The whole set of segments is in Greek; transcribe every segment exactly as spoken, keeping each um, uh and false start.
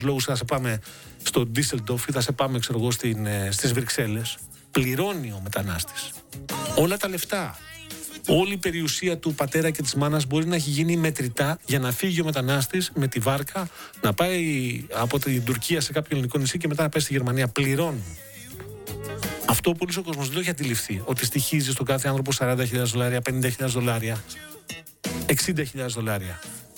λόγους θα σε πάμε στο Ντίσελντορφ ή θα σε πάμε, ξέρω εγώ, στην, στις Βρυξέλλες. Πληρώνει ο μετανάστης. Όλα τα λεφτά. Όλη η περιουσία του πατέρα και της μάνας μπορεί να έχει γίνει μετρητά για να φύγει ο μετανάστης με τη βάρκα, να πάει από την Τουρκία σε κάποιο ελληνικό νησί και μετά να πάει στη Γερμανία. Πληρώνουν. Αυτό πολλοί ο κόσμος δεν το έχει αντιληφθεί. Ότι στοιχίζει στον κάθε άνθρωπο σαράντα χιλιάδες δολάρια, πενήντα χιλιάδες δολάρια, εξήντα χιλιάδες δολάρια.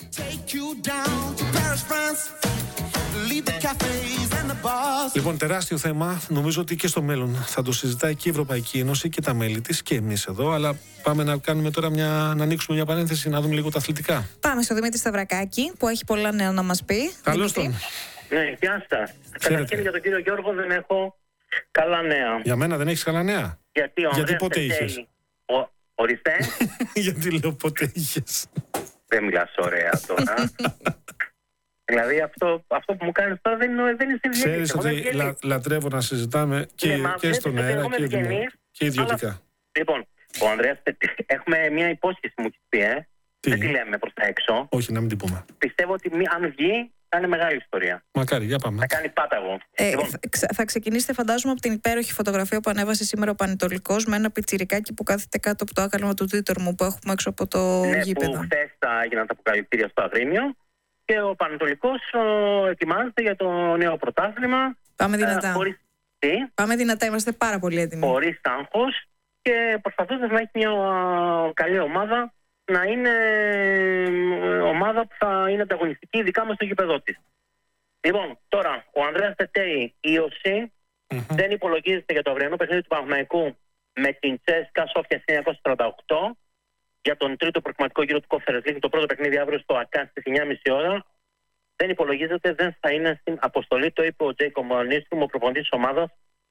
Λοιπόν, τεράστιο θέμα. Νομίζω ότι και στο μέλλον θα το συζητάει και η Ευρωπαϊκή Ένωση και τα μέλη της και εμείς εδώ. Αλλά πάμε να κάνουμε τώρα μια, να ανοίξουμε μια παρένθεση, να δούμε λίγο τα αθλητικά. Πάμε στο Δημήτρη Σταυρακάκη, που έχει πολλά νέα να μας πει. Καλώς τον. Ναι, γεια σας. Καταρχήν για τον κύριο Γιώργο δεν έχω καλά νέα. Για μένα δεν έχεις καλά νέα. Γιατί, ο Γιατί πότε είχες? Ο... Ορίστε. Γιατί λέω πότε είχες? Δεν μιλάς ωραία τώρα. Δηλαδή αυτό, αυτό που μου κάνεις τώρα δεν είναι, δεν είναι συνδυαστικό. Ξέρεις ότι λα, λατρεύω να συζητάμε και, ναι, και στον αέρα και, γενείς, και ιδιωτικά. Αλλά, λοιπόν, ο Ανδρέας, έχουμε μια υπόσχεση μου έχει πει, ε. Δεν τη λέμε προς τα έξω. Όχι, να μην την πούμε. Πιστεύω ότι αν βγει θα είναι μεγάλη ιστορία. Μακάρι, για πάμε. Θα κάνει πάταγο. Ε, λοιπόν. θα, θα ξεκινήσετε, φαντάζομαι, από την υπέροχη φωτογραφία που ανέβασε σήμερα ο Πανετολικός με ένα πιτσιρικάκι που κάθεται κάτω από το άκαλμα του Τίτορμου που έχουμε έξω από το ναι, γήπεδο. Που χθες έγιναν τα αποκαλυπτήρια στο Αγρίνιο. Και ο Πανετολικός ο, ετοιμάζεται για το νέο πρωτάθλημα. Πάμε δυνατά. Ε, χωρίς... Πάμε δυνατά, είμαστε πάρα πολύ έτοιμοι. Χωρίς άγχος και προσπαθώντας να έχει μια α, καλή ομάδα, να είναι ε, ομάδα που θα είναι ανταγωνιστική, ειδικά μες στο γήπεδό της. Λοιπόν, τώρα, ο Ανδρέας Τετέι, ίωση, mm-hmm. δεν υπολογίζεται για το αυριανό παιχνίδι του Παναθηναϊκού με την Τσέσκα Σόφια χίλια εννιακόσια τριάντα οκτώ. Για τον τρίτο προκριματικό γύρο του Conference League, το πρώτο παιχνίδι αύριο στο ΑΚΑ στις εννιά και μισή ώρα. Δεν υπολογίζεται, δεν θα είναι στην αποστολή. Το είπε ο Τζέικο Μονίστρου, ο προπονητής της ομάδας,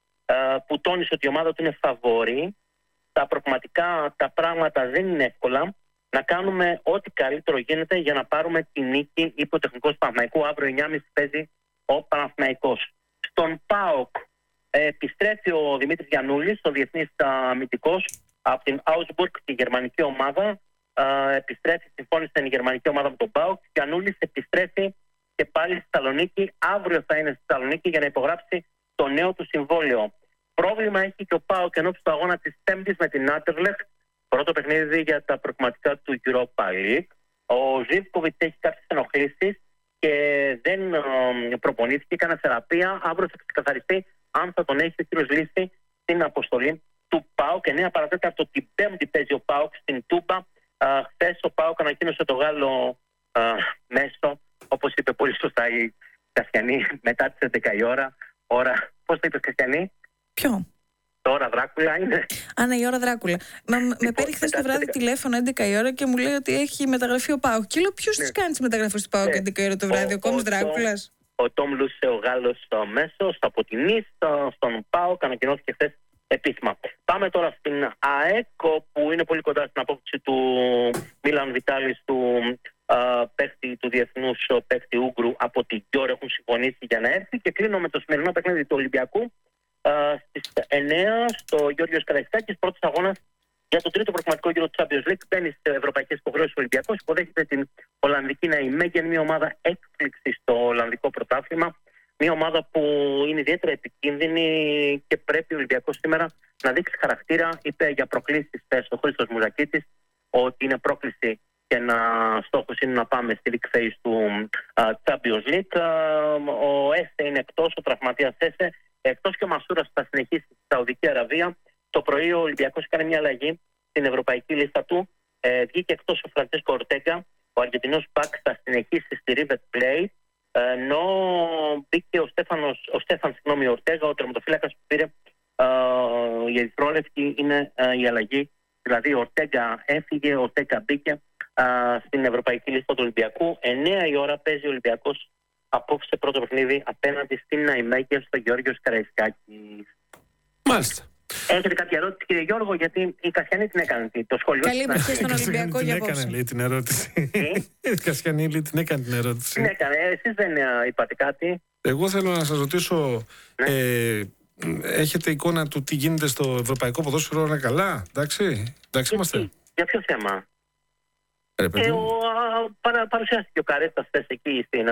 που τόνισε ότι η ομάδα του είναι φαβορή. Τα προκριματικά, τα πράγματα δεν είναι εύκολα. Να κάνουμε ό,τι καλύτερο γίνεται για να πάρουμε τη νίκη, είπε ο τεχνικός Παναθηναϊκού. Αύριο εννιά και μισή παίζει ο Παναθηναϊκός. Στον ΠΑΟΚ ε, επιστρέφει ο Δημήτρης Γιαννούλης, ο διεθνής αμυντικός, από την Augsburg, τη γερμανική ομάδα. Ε, επιστρέφει, συμφώνησε η γερμανική ομάδα με τον ΠΑΟΚ. Γιαννούλης επιστρέφει και πάλι στη Θεσσαλονίκη. Αύριο θα είναι στη Θεσσαλονίκη για να υπογράψει το νέο του συμβόλαιο. Πρόβλημα έχει και ο ΠΑΟΚ ενώπιση του αγώνα της Πέμπτης με την Άντερλεχτ. Πρώτο παιχνίδι για τα προκριματικά του Europa League. Ο Ζίβκοβιτς έχει κάποιες ενοχλήσεις και δεν ε, προπονήθηκε, έκανε θεραπεία. Αύριο θα ξεκαθαριστεί αν θα τον έχει ο κύριος Λύση στην αποστολή του ΠΑΟΚ. εννέα παρατέταρτο την Πέμπτη παίζει ο ΠΑΟΚ στην Τούμπα. Χθες ο ΠΑΟΚ ανακοίνωσε το Γάλλο α, μέσο, όπως είπε πολύ σωστά η Κασιανή, μετά τις έντεκα η ώρα. ώρα πώς το είπες, Κασιανή? Ποιο? Τώρα Δράκουλα είναι. Α, ναι, η ώρα Δράκουλα. Μα, λοιπόν, με παίρνει χθες το βράδυ τηλέφωνο έντεκα η ώρα και μου λέει ότι έχει μεταγραφεί ο ΠΑΟΚ. Και λέω, ποιος ναι. της κάνει τις μεταγραφές του ΠΑΟΚ ναι. έντεκα η ώρα το βράδυ, ο, ο Κόμις Δράκουλας? Ο Τόμ Λούσε, ο Γάλλος μέσος, από την Νις, στον ΠΑΟΚ, ανακοινώθηκε χθες επίσημα. Πάμε τώρα στην ΑΕΚ, που είναι πολύ κοντά στην απόκτηση του Μίλαν Βιτάλης, του α, παίχτη του διεθνούς παίχτη Ούγκρου από την Γιόρ. Έχουν συμφωνήσει για να έρθει. Και κλείνω με το σημερινό παιχνίδι του Ολυμπιακού στις εννέα στο Γιώργος Καραϊσκάκης, πρώτος αγώνας για τον τρίτο προκριματικό γύρο του Champions League. Μπαίνει σε ευρωπαϊκές υποχρεώσεις ο Ολυμπιακός, υποδέχεται την Ολλανδική Ναϊμέγεν, μια ομάδα έκπληξη στο Ολλανδικό πρωτάθλημα. Μια ομάδα που είναι ιδιαίτερα επικίνδυνη και πρέπει ο Ολυμπιακός σήμερα να δείξει χαρακτήρα. Είπε για προκλήσεις στο Χρήστος Μουζακίτης ότι είναι πρόκληση και να στόχος είναι να πάμε στη league phase του uh, Champions League. Uh, ο Έσε είναι εκτός, ο τραυματίας Έσε. Εκτός και ο Μασούρας θα συνεχίσει στη Σαουδική Αραβία. Το πρωί ο Ολυμπιακός έκανε μια αλλαγή στην ευρωπαϊκή λίστα του. Ε, βγήκε εκτός ο Φραντσίσκο Ορτέγκα. Ο Αργεντινός Μπακ θα συνεχίσει στη River Plate. Ενώ μπήκε ο, Στέφανος, ο Στέφαν συγγνώμη, Ορτέγα, ο τερματοφύλακας που πήρε ε, η ερυθρόλευκη είναι ε, η αλλαγή. Δηλαδή ο Ορτέγκα έφυγε, ο Ορτέγκα μπήκε ε, στην ευρωπαϊκή λίστα του Ολυμπιακού. εννέα η ώρα παίζει ο Ολυμπιακός απόψε πρώτο παιχνίδι απέναντι στην Ναϊμέγεν στο Γιώργος Καραϊσκάκης. Μάλιστα. Έχετε κάποια ερώτηση, κύριε Γιώργο, γιατί η Κασιανή την έκανε το σχόλιο. Καλή επιτυχία στον Ολυμπιακό για απόψε. Την έκανε, λέει, την ερώτηση. Η Κασιανή, λέει, την έκανε την ερώτηση. Την έκανε. Εσείς δεν είπατε κάτι? Εγώ θέλω να σας ρωτήσω, ναι. ε, έχετε εικόνα του τι γίνεται στο ευρωπαϊκό ποδόσφαιρο όλα καλά, εντάξει, εντάξει είμαστε. Για ποιο θέμα? Ε, ε, ο, παρα, παρουσιάστηκε ο Καρέστας χθες εκεί στην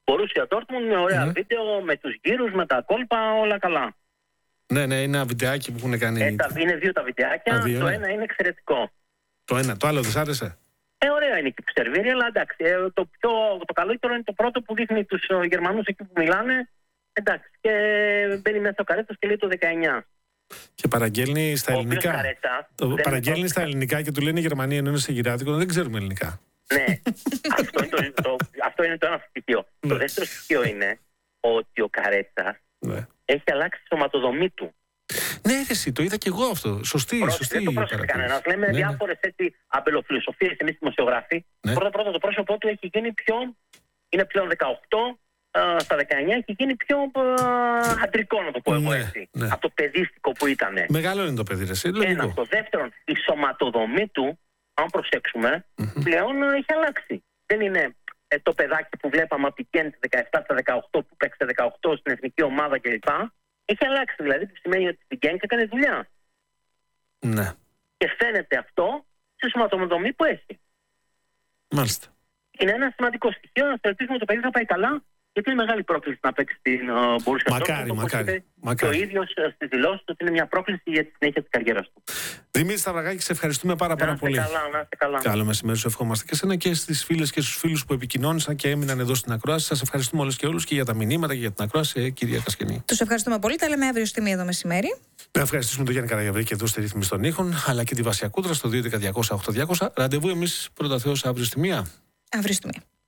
Μπορούσια Ντόρτμουντ με ωραία Ναι. βίντεο, με τους γύρους, με τα κόλπα, όλα καλά. Ναι, ναι, είναι ένα βιντεάκι που έχουν κάνει. Ε, τα, είναι δύο τα βιντεάκια. Α, δύο, το ναι. ένα είναι εξαιρετικό. Το ένα, το άλλο δεν σ' άρεσε? Ε, ωραία είναι και που σερβίρει, αλλά εντάξει. Ε, το, πιο, το καλύτερο είναι το πρώτο που δείχνει τους ε, Γερμανούς εκεί που μιλάνε. Εντάξει. Και μπαίνει μέσα ο Καρέτσας και λέει το δεκαεννιά. Και παραγγέλνει στα Ο ελληνικά. οποίος Καρέτσας Το δεν παραγγέλνει είναι στα ελληνικά και του λένε Γερμανία ενώ είναι σε γυράτικο, δεν ξέρουμε ελληνικά. Ναι, αυτό, είναι το, το, αυτό είναι το ένα στοιχείο. Το δεύτερο στοιχείο είναι ότι ο Καρέτσας Ναι. έχει αλλάξει τη σωματοδομή του. Ναι, ρε, εσύ, το είδα και εγώ αυτό. Σωστή, Πρόσεχε, σωστή. δεν το πρόσεχε κανένα. Λέμε Ναι, ναι. διάφορες έτσι αμπελοφιλοσοφίες εμείς δημοσιογράφοι. Ναι. Πρώτα πρώτα το πρόσωπό του έχει γίνει πιο. Είναι πλέον δεκαοκτώ, α, στα δεκαεννιά έχει γίνει πιο α, αντρικό, να το πω εγώ Ναι, έτσι. ναι. Από το παιδίστικο που ήταν. Μεγάλο είναι το παιδί, ρε, εσύ, Ένα λογικό. αυτό. Δεύτερον, η σωματοδομή του, αν προσέξουμε, Μμμ. πλέον ε, έχει αλλάξει. Δεν είναι ε, το παιδάκι που βλέπαμε από την Κέντ δεκαεπτά στα δεκαοκτώ που παίξε δεκαοκτώ στην εθνική ομάδα κλπ. Έχει αλλάξει δηλαδή, που σημαίνει ότι στην Κέντ έκανε δουλειά. Ναι, Και φαίνεται αυτό στη σωματοδομή που έχει. μάλιστα. Είναι ένα σημαντικό στοιχείο. Να ελπίζουμε ότι το παιδί θα πάει καλά, γιατί είναι μεγάλη πρόκληση να παίξει στην Μπορούσια Μακάρι, μακάρι, Ο μακάρι. ίδιο στι δηλώσει ότι είναι μια πρόκληση για τη συνέχεια τη καριέρα του. Δημήτρη Σταυρακάκη, σε ευχαριστούμε πάρα, πάρα Να είστε πολύ. καλά, να είστε καλά. Καλό μεσημέρι, σου ευχόμαστε και εσένα και στις φίλες και στους φίλους που επικοινώνησαν και έμειναν εδώ στην ακρόαση. Σας ευχαριστούμε όλες και όλους και για τα μηνύματα και για την ακρόαση, ε, κυρία Κασκενή. Τους ευχαριστούμε πολύ. Τα λέμε αύριο στη μία το μεσημέρι. Να ευχαριστήσουμε τον Γιάννη Καραγιαβρή εδώ στη ρύθμιση των ήχων, αλλά και τη Βασία Κούτρα στο δύο ένα μηδέν διακόσια οκτώ διακόσια. Ραντεβού εμείς πρώτα Θεός αύριο στη μία. Αύριο στη μία.